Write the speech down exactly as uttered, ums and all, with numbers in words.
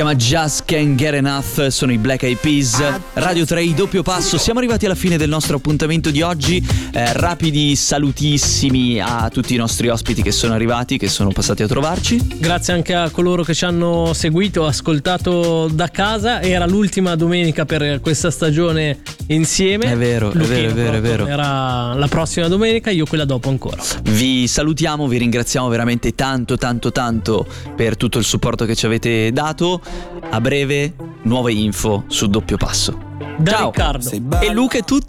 chiama Just Can't Get Enough, sono i Black Eyed Peas. Radio tre, doppio passo. Siamo arrivati alla fine del nostro appuntamento di oggi. eh, Rapidi salutissimi a tutti i nostri ospiti che sono arrivati, che sono passati a trovarci. Grazie anche a coloro che ci hanno seguito, ascoltato da casa. Era l'ultima domenica per questa stagione insieme. È vero, Luchino è vero, è vero, è vero. Era la prossima domenica, io quella dopo ancora. Vi salutiamo, vi ringraziamo veramente tanto tanto tanto per tutto il supporto che ci avete dato. A breve nuove info su Doppio Passo. Da Ciao. Riccardo E Luca è tutto.